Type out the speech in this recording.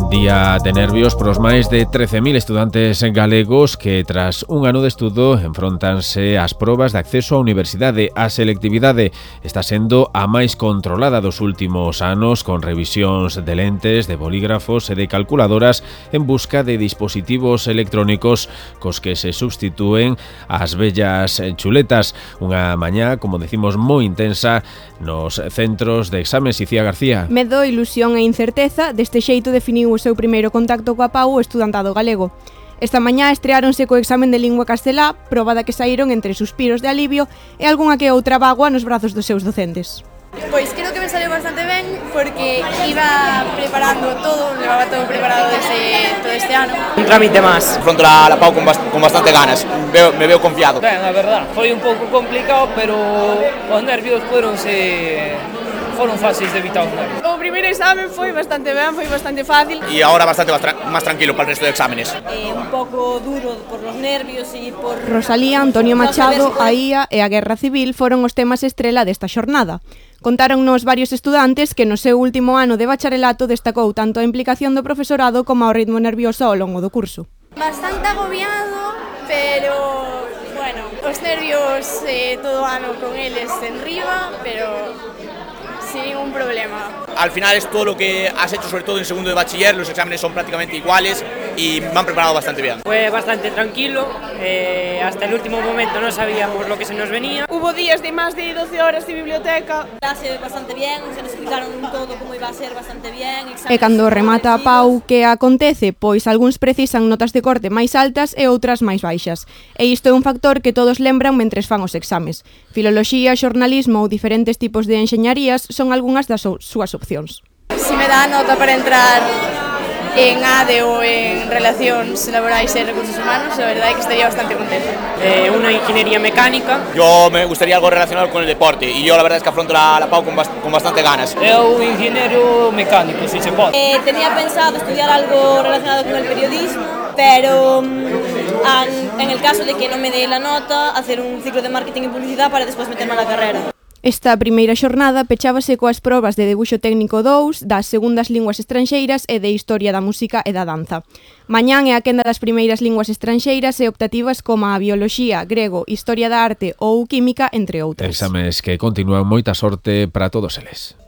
Día de nervios para os máis de 13.000 estudantes galegos que, tras un ano de estudo, enfrontanse ás probas de acceso á universidade. A selectividade está sendo a máis controlada dos últimos anos, con revisións de lentes, de bolígrafos e de calculadoras en busca de dispositivos electrónicos cos que se substitúen as vellas chuletas. Unha mañá, como decimos, moi intensa nos centros de exames. Icía García. Medo, ilusión e incerteza, deste xeito definiu o seu primeiro contacto coa PAU o estudantado galego. Esta mañá estreáronse co examen de lingua castelá, proba da que saíron entre suspiros de alivio e algunha que outra bagua nos brazos dos seus docentes. Pois creo que me salió bastante ben porque iba preparando todo, levaba todo preparado desde todo este ano. Un trámite máis. Fronte a la PAU con bastante ganas, me veo confiado. Ben, a verdad, foi un pouco complicado, pero os nervios foron fáciles de evitar os nervios. O primeiro examen foi bastante ben, foi bastante fácil. Y ahora bastante más tranquilo para el resto de exámenes. Un pouco duro por los nervios e por... Rosalía, Antonio Machado, a IA e a Guerra Civil foron os temas estrela desta xornada. Contáronnos varios estudantes que no seu último ano de bacharelato destacou tanto a implicación do profesorado como o ritmo nervioso ao longo do curso. Bastante agobiado, pero bueno, os nervios todo ano con eles en riba, pero sin ningún problema. Al final es todo lo que has hecho, sobre todo en segundo de bachiller, los exámenes son prácticamente iguales y me han preparado bastante bien. Fue bastante tranquilo, hasta el último momento no sabíamos lo que se nos venía. Hubo días de más de 12 horas de biblioteca. Clase bastante bien, se nos explicaron todo como iba a ser bastante bien. E cando remata a PAU, que acontece? Pois algúns precisan notas de corte máis altas e outras máis baixas. E isto é un factor que todos lembran mentres fan os exames. Filoloxía, xornalismo ou diferentes tipos de enxeñarías son algunhas das súas opcións. Si me da nota para entrar en ADE o en Relacións Laborais e Recursos Humanos, la verdad es que estaría bastante contenta. Una ingeniería mecánica. Yo me gustaría algo relacionado con el deporte y yo la verdad es que afronto la PAU con bastante ganas. Eu ingeniero mecánico, si se pode. Tenía pensado estudiar algo relacionado con el periodismo, pero en el caso de que no me dé la nota, hacer un ciclo de marketing y publicidad para después meterme a la carrera. Esta primeira xornada pechábase coas probas de debuxo técnico 2, das segundas linguas estranxeiras e de historia da música e da danza. Mañán é a quenda das primeiras linguas estranxeiras e optativas como a bioloxía, grego, historia da arte ou química, entre outras. Exames que continúan. Moita sorte para todos eles.